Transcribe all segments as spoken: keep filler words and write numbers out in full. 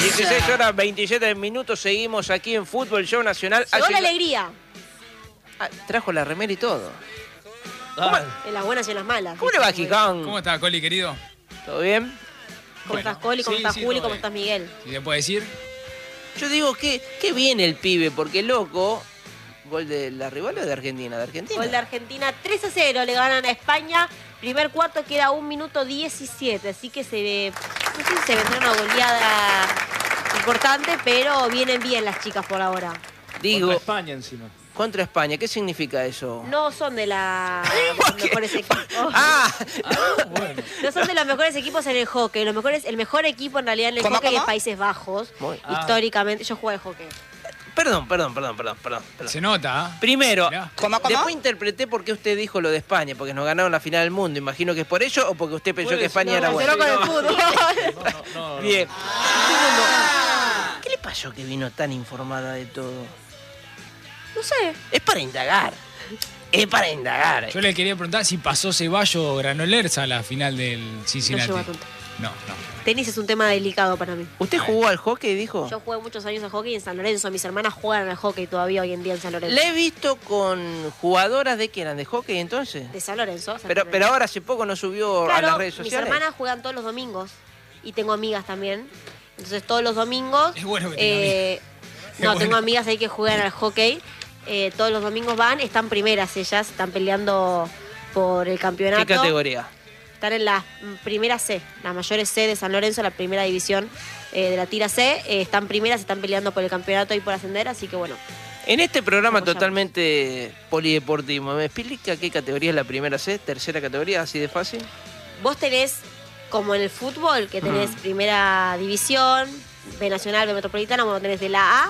dieciséis horas veintisiete minutos, seguimos aquí en Fútbol Show Nacional. Llegó la Llega... alegría. Ah, trajo la remera y todo. En las buenas y en las malas. ¿Cómo le va, Gijón? ¿Cómo está, Coli, querido? ¿Todo bien? ¿Cómo Bueno, estás, Coli? ¿Cómo sí, estás, sí, Juli? todo ¿Cómo bien. estás, Miguel? ¿Sí se puede decir? Yo digo que, que viene el pibe, porque loco. ¿Gol de la rival o de Argentina? ¿De Argentina? Gol de Argentina, tres a cero, le ganan a España. Primer cuarto queda un minuto diecisiete, así que se, no sé si se vendrá una goleada importante, pero vienen bien las chicas por ahora. Digo, Contra España encima. contra España. ¿Qué significa eso? No son de, la, de los mejores equipos. Ah, Ah, bueno. No son de los mejores equipos en el hockey. Los mejores, el mejor equipo en realidad en el ¿Cómo, hockey cómo? es Países Bajos. Muy- Ah. Históricamente, yo jugué al hockey. perdón, perdón, perdón, perdón, perdón. perdón. Se nota, ¿ah? Primero, Mirá. después interpreté por qué usted dijo lo de España, porque nos ganaron la final del mundo. Imagino que es por ello o porque usted pensó Puede que ser, España no, era no, buena. Cerró con el no. fútbol. No, no, no, no. Bien. Segundo, ¿qué le pasó que vino tan informada de todo? No sé. Es para indagar. Es para indagar. Yo le quería preguntar si pasó Ceballos Granollers a la final del Cincinnati. No llegó a tanto. No, no. Tenis es un tema delicado para mí. ¿Usted jugó al hockey, dijo? Yo jugué muchos años al hockey en San Lorenzo. Mis hermanas juegan al hockey todavía hoy en día en San Lorenzo. Le he visto con jugadoras de que eran de hockey entonces. De San Lorenzo. San Pero, Lorenzo. pero ahora hace poco no subió Claro, a las redes mis sociales. hermanas juegan todos los domingos. Y tengo amigas también. Entonces todos los domingos... Es bueno que tenga eh, amigas. No, Es tengo bueno. amigas ahí que juegan al hockey. Eh, todos los domingos van, están primeras ellas, están peleando por el campeonato. ¿Qué categoría? Están en la mm, primera C, las mayores C de San Lorenzo, la primera división eh, de la tira C. Eh, están primeras, están peleando por el campeonato y por ascender, así que bueno. En este programa ¿Cómo totalmente polideportivo, ¿me explica qué categoría es la primera C? ¿Tercera categoría? ¿Así de fácil? Vos tenés, como en el fútbol, que tenés Mm. primera división, B nacional, B metropolitana, bueno, tenés de la A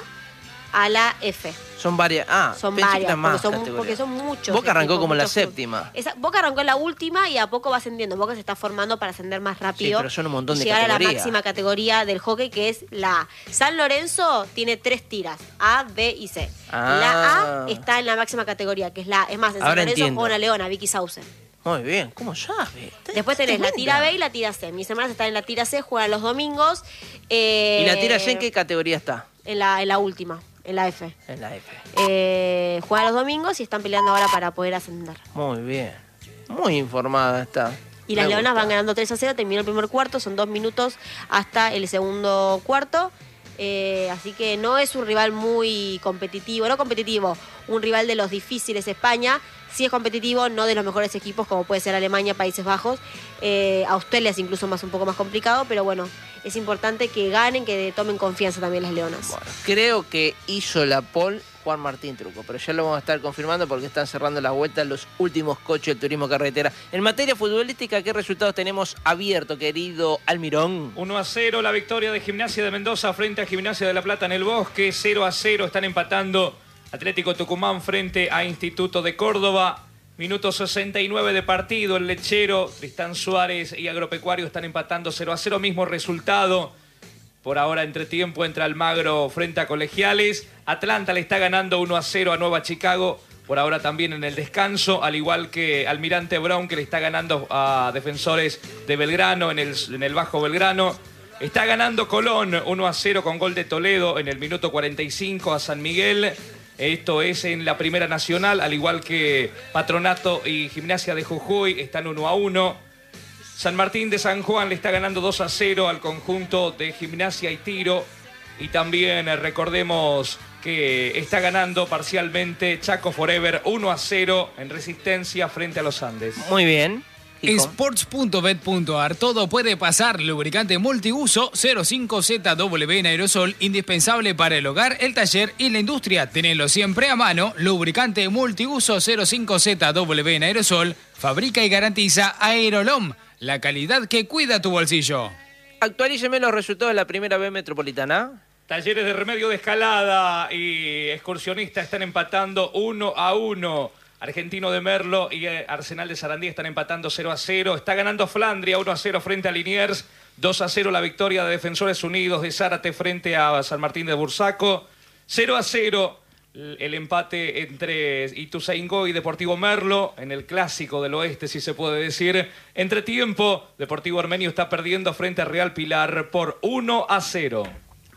a la F. Son varias. Ah, Son pensé que varias, eran más porque son, categorías. porque son muchos. Boca arrancó equipos, como la muchos clubes. séptima. Esa- Boca arrancó en la última y a poco va ascendiendo. Boca se está formando para ascender más rápido. Sí, pero son un montón y de llegar a la categorías. máxima categoría del hockey, que es la A. San Lorenzo tiene tres tiras, A, B y C. Ah. La A está en la máxima categoría, que es la A. Es más, en San Ahora Lorenzo entiendo. juega una leona, Vicky Sauce. Muy bien, ¿cómo sabe? Está- Después está tenés la tira tremenda. B y la tira C. Mis hermanas están en la tira C, juegan los domingos. eh, ¿Y la tira C en qué categoría está? En la, en la última, en la F. En la F. Eh, juegan los domingos y están peleando ahora para poder ascender. Muy bien. Muy informada está. Y las Me Leonas gusta. van ganando tres a cero, terminó el primer cuarto, son dos minutos hasta el segundo cuarto. Eh, así que no es un rival muy competitivo, no competitivo, un rival de los difíciles España. Sí es competitivo, no de los mejores equipos como puede ser Alemania, Países Bajos. Eh, Australia es incluso más un poco más complicado, pero bueno, es importante que ganen, que tomen confianza también las Leonas. Bueno, creo que hizo la pole Juan Martín Truco, pero ya lo vamos a estar confirmando porque están cerrando las vueltas los últimos coches del turismo carretera. En materia futbolística, ¿qué resultados tenemos abierto, querido Almirón? uno a cero la victoria de Gimnasia de Mendoza frente a Gimnasia de La Plata en el Bosque. cero a cero están empatando Atlético Tucumán frente a Instituto de Córdoba. Minuto sesenta y nueve de partido. El Lechero, Tristán Suárez y Agropecuario están empatando cero a cero. Mismo resultado. Por ahora, entretiempo entre Almagro frente a Colegiales. Atlanta le está ganando uno a cero a Nueva Chicago. Por ahora también en el descanso, al igual que Almirante Brown, que le está ganando a Defensores de Belgrano en el, en el Bajo Belgrano. Está ganando Colón uno a cero con gol de Toledo en el minuto cuarenta y cinco a San Miguel. Esto es en la Primera Nacional, al igual que Patronato y Gimnasia de Jujuy están uno a uno. San Martín de San Juan le está ganando dos a cero al conjunto de Gimnasia y Tiro. Y también eh, recordemos que está ganando parcialmente Chaco Forever uno a cero en Resistencia frente a los Andes. Muy bien. En Hijo. sports punto bet punto a r todo puede pasar. Lubricante multiuso cero cinco Z W en aerosol, indispensable para el hogar, el taller y la industria. Tenelo siempre a mano. Lubricante multiuso cero cinco Z W en aerosol, fabrica y garantiza Aerolom, la calidad que cuida tu bolsillo. Actualíceme los resultados de la primera B metropolitana. Talleres de Remedio de Escalada y Excursionista están empatando uno a uno. Argentino de Merlo y eh, Arsenal de Sarandí están empatando cero a cero. Está ganando Flandria uno a cero frente a Liniers. dos a cero la victoria de Defensores Unidos de Zárate frente a San Martín de Bursaco. cero a cero el empate entre Ituzaingó y Deportivo Merlo en el clásico del oeste, si se puede decir. Entre tiempo, Deportivo Armenio está perdiendo frente a Real Pilar por uno a cero.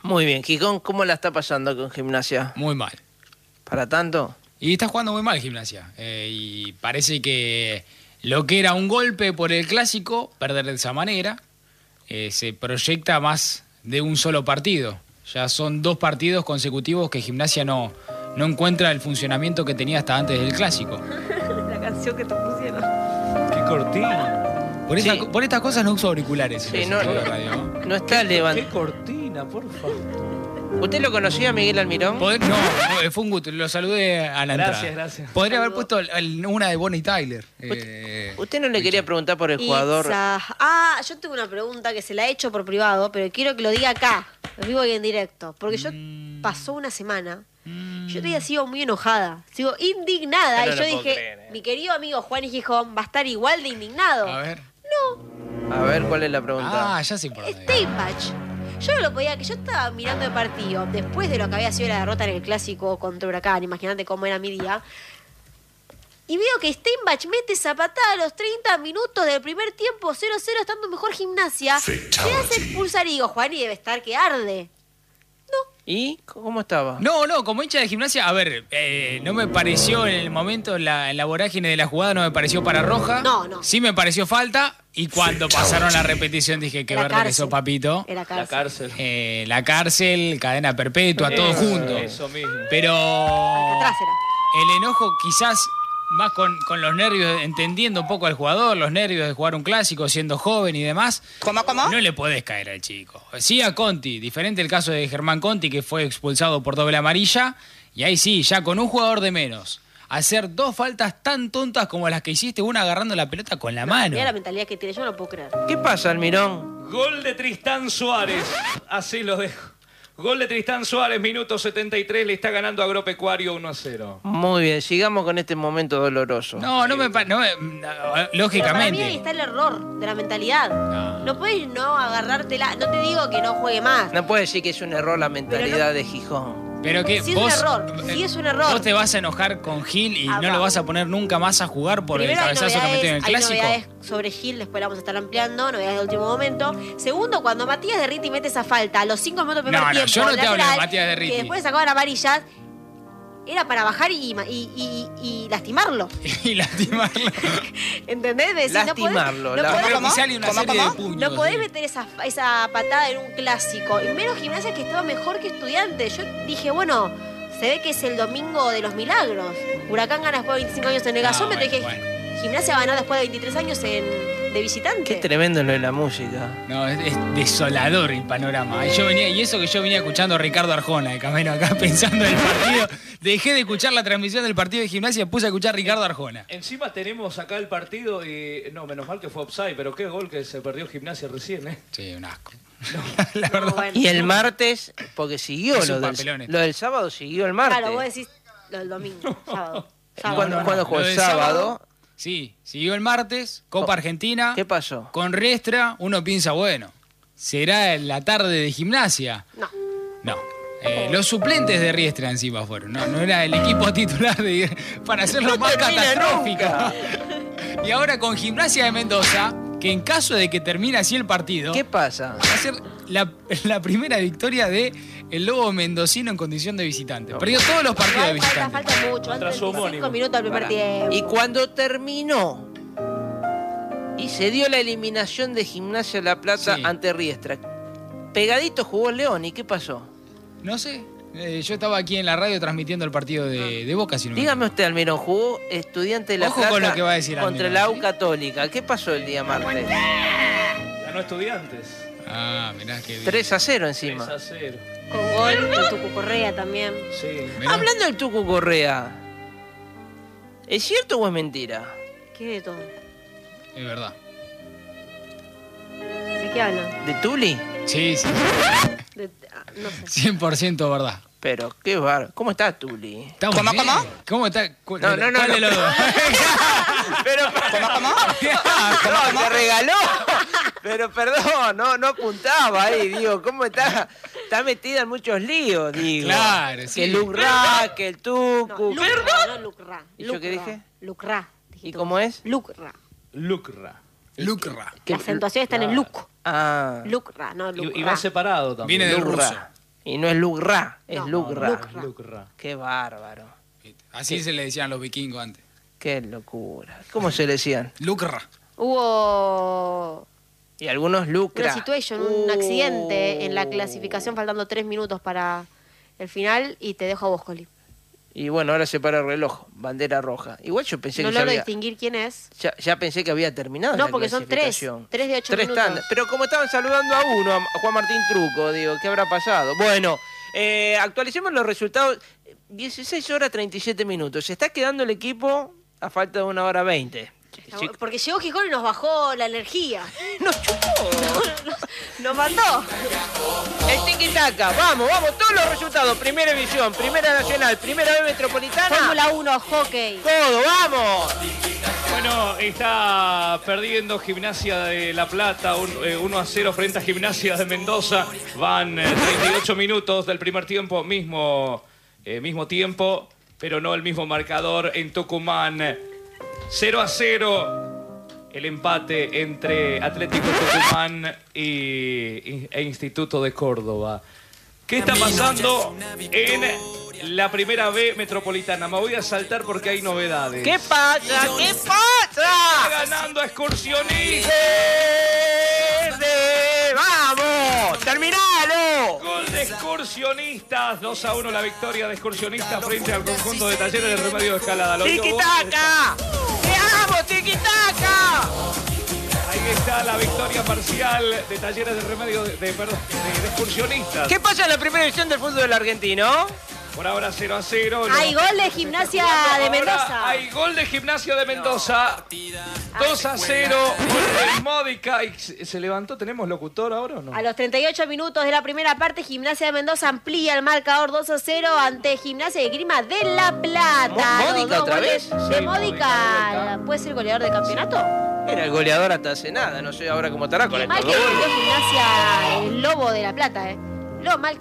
Muy bien. Gijón, ¿cómo la está pasando con Gimnasia? Muy mal. ¿Para tanto? Y está jugando muy mal Gimnasia. Eh, y parece que lo que era un golpe por el clásico, perder de esa manera, eh, se proyecta más de un solo partido. Ya son dos partidos consecutivos que Gimnasia no, no encuentra el funcionamiento que tenía hasta antes del clásico. La canción que te pusieron. ¡Qué cortina! Por, esta- Sí. por estas cosas no uso auriculares. Sí, en no, el estudio de no. radio, ¿no? No está ¡Qué levantado. cortina, por favor! ¿Usted lo conocía, Miguel Almirón? Poder- no, no, fue un gusto, lo saludé a la Gracias, entrada. gracias. Podría haber puesto el- el- una de Bonnie Tyler. eh, ¿Usted no le quería preguntar por el jugador? Itza. Ah, yo tengo una pregunta que se la he hecho por privado, pero quiero que lo diga acá, en vivo y en directo. Porque yo Mm. pasó una semana, yo todavía sigo muy enojada, sigo indignada. No y yo lo puedo dije, creer, eh. mi querido amigo Juan y Gijón va a estar igual de indignado. A ver. A ver, ¿cuál es la pregunta? Ah, ya sé por dónde. Steinbach. Yo no lo podía, que yo estaba mirando el partido después de lo que había sido la derrota en el clásico contra Huracán, imagínate cómo era mi día. Y veo que Steinbach mete esa patada a los treinta minutos del primer tiempo, cero cero, estando mejor Gimnasia. Se hace expulsar y digo, Juan, y debe estar que arde. ¿Y cómo estaba? No, no, como hincha de Gimnasia, a ver, eh, no me pareció en el momento, en la, en la vorágine de la jugada, no me pareció para roja. No, no. Sí me pareció falta. Y cuando pasaron la repetición dije, qué Era verde que cárcel. sos, papito. Era La cárcel. cárcel. Eh, la cárcel, cadena perpetua, todo Eso, junto. Eso mismo. Pero Alcatraz era. el enojo quizás más con, con los nervios, entendiendo un poco al jugador, los nervios de jugar un clásico, siendo joven y demás. ¿Cómo, cómo? No le podés caer al chico. Sí a Conti, diferente el caso de Germán Conti, que fue expulsado por doble amarilla. Y ahí sí, ya con un jugador de menos, hacer dos faltas tan tontas como las que hiciste, una agarrando la pelota con la mano. Mira la mentalidad que tiene, yo no lo puedo creer. ¿Qué pasa, Almirón? Gol de Tristán Suárez. Así lo dejo. Gol de Tristán Suárez, minuto setenta y tres. Le está ganando Agropecuario uno a cero. Muy bien, sigamos con este momento doloroso. No, no me, pa- no me- no, Pero para mí ahí lógicamente. está el error de la mentalidad. No. No puedes no agarrártela. No te digo que no juegue más. No puede decir que es un error la mentalidad de Gijón. Pero que Sí es vos, un error, sí es un error. Vos te vas a enojar con Gil y Ah, no va. lo vas a poner nunca más a jugar por Primero, el hay cabezazo que metió en el novedades, hay clásico. novedades sobre Gil, después la vamos a estar ampliando, novedades de último momento. Segundo, cuando Matías Derriti mete esa falta a los cinco minutos del primer No, no, tiempo, yo no te hablo de lateral, Matías Derriti. que después sacaban amarillas, era para bajar y, y, y, y lastimarlo. Y lastimarlo. ¿Entendés? Decir, no podés- Lastimarlo, no la- podés- Pero que sale una ¿Cómo, serie cómo? de puños. No podés sí. meter esa, esa patada en un clásico. Y menos Gimnasia, que estaba mejor que Estudiantes. Yo dije, bueno, se ve que es el domingo de los milagros. Huracán gana después de veinticinco años en el No, gasómetro. y bueno, dije, bueno. Gimnasia va a ganar después de veintitrés años en, de visitante. Qué tremendo lo de la música. No, es, es desolador el panorama. Y, yo venía, y eso que yo venía escuchando a Ricardo Arjona de camino acá pensando en el partido. Dejé de escuchar la transmisión del partido de Gimnasia y puse a escuchar a Ricardo Arjona. Encima tenemos acá el partido y... No, menos mal que fue offside, pero qué gol que se perdió Gimnasia recién, ¿eh? Sí, un asco. la No, verdad. bueno. Y el martes, porque siguió Es lo un del, papelón esto. lo del sábado, siguió el martes. Claro, vos decís lo del domingo, sábado. sábado. ¿Cuándo, No, no, cuándo no. jugó? Lo ¿El del sábado? Sí, siguió el martes, Copa Argentina. ¿Qué pasó? Con Riestra, uno piensa, bueno, será la tarde de Gimnasia. No. No. Eh, los suplentes de Riestra encima fueron. No, no era el equipo titular de, para hacerlo No más termina catastrófico. nunca. Y ahora con Gimnasia de Mendoza, que en caso de que termine así el partido, ¿Qué pasa? va a ser la, la primera victoria de el Lobo mendocino en condición de visitante. Perdió todos los partidos de Igual falta, visitante. falta mucho. Contra Faltan su veinticinco homónimo. minutos del primer Pará. tiempo. Y cuando terminó y se dio la eliminación de Gimnasia La Plata Sí. ante Riestra, pegadito jugó el León. ¿Y qué pasó? No sé. eh, yo estaba aquí en la radio transmitiendo el partido de, de Boca, si no me Dígame usted, Almirón, jugó Estudiante de La Ojo Plata con lo que va a decir contra Almirón, la U ¿sí? Católica. ¿Qué pasó el día martes? Ganó Estudiantes. Ah, mirá que tres a cero tres encima. a cero. Con gol de Tucu Correa también. Sí. Mirá. Hablando del Tucu Correa, ¿es cierto o es mentira? ¿Qué de todo? Es verdad. ¿De qué hablan? ¿De Tuli? Sí, sí. De- ah, no sé. cien por ciento verdad. Pero qué bar. ¿Cómo está Tuli? Está muy ¿Cómo, bien. cómo? ¿Cómo está? Cu- No, no, no, ¿Cuál no. de los dos? Pero ¿Cómo, cómo? no, te regaló. Pero perdón, no, no apuntaba ahí, digo, ¿cómo está? Está metida en muchos líos, digo. Claro, sí. Que el Lucra, que el No, Tucu. Lucra, no Lucra. ¿Y yo qué dije? Lucra. ¿Y dijiste cómo vos. es? Lucra. Lucra. Lucra. Que- La acentuación está en el Luc. Ah, Lucra, no Lucra. Y, y va separado también. Viene del Lucra. ruso. Y no es Lucra, es No, Lucra. Lucra. Lucra. Qué bárbaro. Así se le decían los vikingos antes. Qué locura. ¿Cómo se le decían? Lucra. Hubo Y algunos Lucra. una situation, un Uh. accidente en la clasificación, faltando tres minutos para el final, y te dejo a vos, Coli. Y bueno, ahora se para el reloj, bandera roja. Igual yo pensé No que ya logro había, distinguir quién es. ya, ya pensé que había terminado No, la porque son tres. clasificación. Tres de ocho Tres minutos. tandas. Pero como estaban saludando a uno, a Juan Martín Truco, digo, ¿qué habrá pasado? Bueno, eh, actualicemos los resultados. dieciséis horas treinta y siete minutos. Se está quedando el equipo a falta de una hora veinte. Sí, Porque llegó Gijón y nos bajó la energía. nos chupó. Nos, nos mandó. El tiki-taka, vamos, vamos, todos los resultados. Primera división, Primera Nacional, Primera B Metropolitana. Fórmula uno, hockey. Todo, vamos. Bueno, está perdiendo Gimnasia de La Plata, un, eh, uno a cero frente a Gimnasia de Mendoza. Van eh, treinta y ocho minutos del primer tiempo, mismo, eh, mismo tiempo, pero no el mismo marcador en Tucumán. cero a cero el empate entre Atlético Tucumán y, y- e Instituto de Córdoba. ¿Qué está pasando en la Primera B Metropolitana? Me voy a saltar porque hay novedades. ¿Qué pasa? ¿Qué Está pasa? ganando Excursionista. ¡Verde! ¡Vamos! ¡Terminalo! Gol de Excursionistas. dos a uno la victoria de Excursionistas frente al conjunto de Talleres de Remedio de Escalada. Lo digo vos. ¡Tiki-taka! ¡Vamos, tiki-taka! Ahí está la victoria parcial de Talleres de Remedio de, de- perdón, de- de Excursionistas. ¿Qué pasa en la primera división del fútbol argentino? Por ahora cero a cero. Hay Los- gol de Gimnasia Ahora de Mendoza. Hay gol de Gimnasia de Mendoza. dos a cero. Gol de Módica. Y se se levantó. ¿Tenemos locutor ahora o no? A los treinta y ocho minutos de la primera parte, Gimnasia de Mendoza amplía el marcador dos a cero ante Gimnasia de Grima de La Plata. Mo- Módica Los dos otra goles vez. De Sí, Módica, Módica. ¿Puede ser goleador de campeonato? Era el goleador hasta hace nada, no sé ahora cómo estará con Qué estos mal dos que goles. perdió Gimnasia el Lobo de La Plata, ¿eh? Lo mal